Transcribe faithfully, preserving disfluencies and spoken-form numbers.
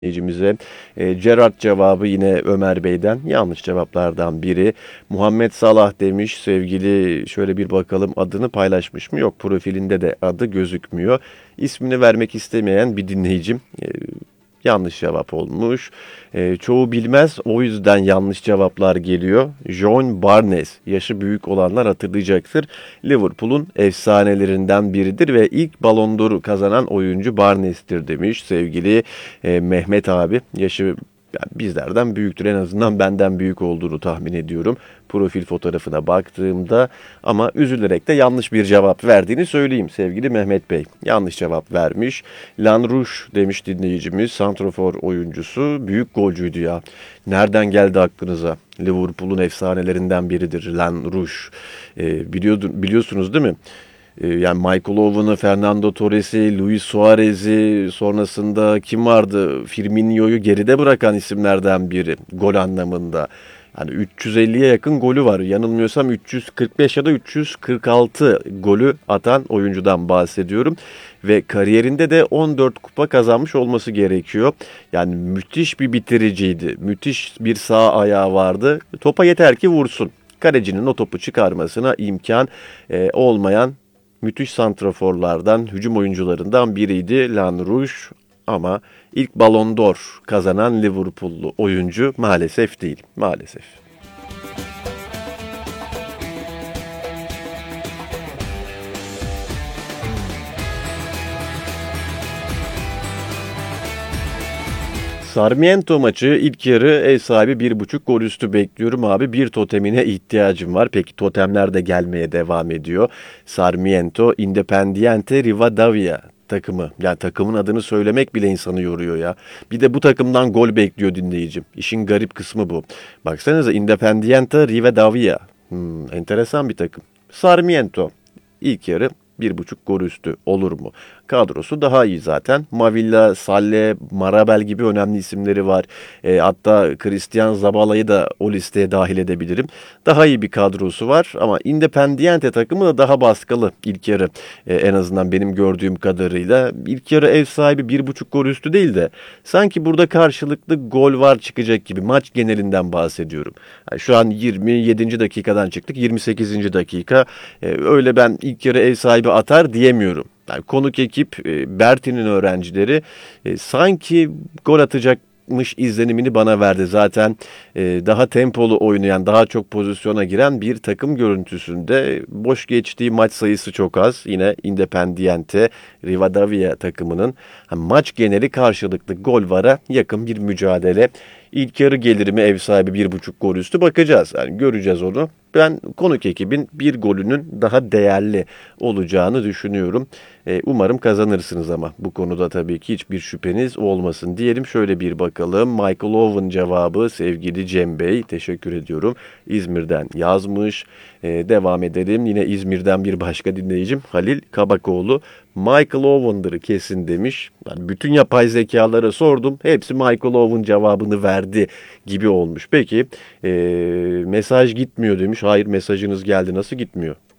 dinleyicimize. E, Gerrard cevabı yine Ömer Bey'den. Yanlış cevaplardan biri. Muhammed Salah demiş. Sevgili şöyle bir bakalım, adını paylaşmış mı? Yok, profilinde de adı gözükmüyor. İsmini vermek istemeyen bir dinleyicim. E, yanlış cevap olmuş. E, çoğu bilmez, o yüzden yanlış cevaplar geliyor. John Barnes, yaşı büyük olanlar hatırlayacaktır. Liverpool'un efsanelerinden biridir ve ilk Ballon d'Or'u kazanan oyuncu Barnes'tir demiş sevgili e, Mehmet abi. Yaşı yani bizlerden büyüktür, en azından benden büyük olduğunu tahmin ediyorum profil fotoğrafına baktığımda, ama üzülerek de yanlış bir cevap verdiğini söyleyeyim sevgili Mehmet Bey. Yanlış cevap vermiş. Lan Rouge demiş dinleyicimiz, santrafor oyuncusu, büyük golcüydü ya. Nereden geldi aklınıza? Liverpool'un efsanelerinden biridir Lan Rouge. Ee, biliyordu, biliyorsunuz değil mi? Ee, yani Michael Owen'ı, Fernando Torres'i, Luis Suarez'i, sonrasında kim vardı? Firmino'yu geride bırakan isimlerden biri gol anlamında. Yani üç yüz elliye yakın golü var. Yanılmıyorsam üç yüz kırk beş ya da üç yüz kırk altı golü atan oyuncudan bahsediyorum. Ve kariyerinde de on dört kupa kazanmış olması gerekiyor. Yani müthiş bir bitiriciydi. Müthiş bir sağ ayağı vardı. Topa yeter ki vursun. Kalecinin o topu çıkarmasına imkan e, olmayan müthiş santraforlardan, hücum oyuncularından biriydi Lan Rouge, ama ilk Ballon d'Or kazanan Liverpool'lu oyuncu maalesef değil, maalesef. Sarmiento maçı ilk yarı ev sahibi bir buçuk gol üstü bekliyorum abi. Bir totemine ihtiyacım var. Peki totemler de gelmeye devam ediyor. Sarmiento, Independiente Rivadavia takımı. Yani takımın adını söylemek bile insanı yoruyor ya. Bir de bu takımdan gol bekliyor dinleyicim. İşin garip kısmı bu. Baksanıza, Independiente Rivadavia. Hmm, enteresan bir takım. Sarmiento ilk yarı bir buçuk gol üstü olur mu? Kadrosu daha iyi zaten. Mavilla, Salle, Marabel gibi önemli isimleri var. E, hatta Christian Zabala'yı da o listeye dahil edebilirim. Daha iyi bir kadrosu var ama Independiente takımı da daha baskılı ilk yarı. E, en azından benim gördüğüm kadarıyla. İlk yarı ev sahibi bir buçuk gol üstü değil de sanki burada karşılıklı gol var çıkacak gibi. Maç genelinden bahsediyorum. Yani şu an yirmi yedinci dakikadan çıktık. yirmi sekizinci dakika. E, öyle ben ilk yarı ev sahibi atar diyemiyorum. Yani konuk ekip, e, Bertin'in öğrencileri e, sanki gol atacakmış izlenimini bana verdi. Zaten e, daha tempolu oynayan, daha çok pozisyona giren bir takım görüntüsünde. Boş geçtiği maç sayısı çok az. Yine Independiente Rivadavia takımının yani maç geneli karşılıklı gol vara yakın bir mücadele. İlk yarı gelir mi ev sahibi bir buçuk gol üstü, bakacağız. Yani göreceğiz onu. Ben konuk ekibin bir golünün daha değerli olacağını düşünüyorum. E, umarım kazanırsınız ama bu konuda tabii ki hiçbir şüpheniz olmasın diyelim. Şöyle bir bakalım. Michael Owen cevabı sevgili Cem Bey. Teşekkür ediyorum. İzmir'den yazmış. E, devam edelim. Yine İzmir'den bir başka dinleyicim Halil Kabakoğlu. Michael Owen'dır kesin demiş. Yani bütün yapay zekalara sordum. Hepsi Michael Owen cevabını verdi gibi olmuş. Peki e, mesaj gitmiyor demiş. Hayır, mesajınız geldi. Nasıl gitmiyor?